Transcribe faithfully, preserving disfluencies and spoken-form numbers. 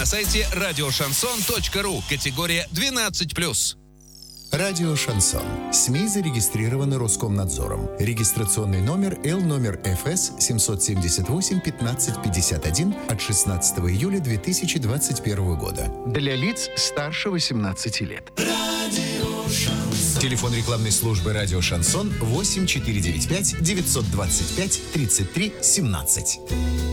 на сайте радиошансон точка ру. Категория двенадцать плюс. Радио «Шансон». СМИ зарегистрированы Роскомнадзором. Регистрационный номер Л номер Ф С семь семь восемь пятнадцать пятьдесят один от шестнадцатого июля две тысячи двадцать первого года. Для лиц старше восемнадцати лет. Радио «Шансон». Телефон рекламной службы «Радио Шансон» восемь четыре девять пять девятьсот двадцать пять тридцать три семнадцать.